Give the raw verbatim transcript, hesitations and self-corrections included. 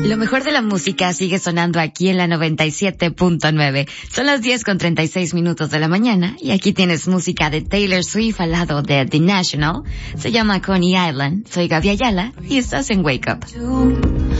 Lo mejor de la música sigue sonando aquí en la noventa y siete punto nueve. Son las diez con treinta y seis minutos de la mañana y aquí tienes música de Taylor Swift al lado de The National. Se llama Coney Island. Soy Gaby Ayala y estás en Wake Up.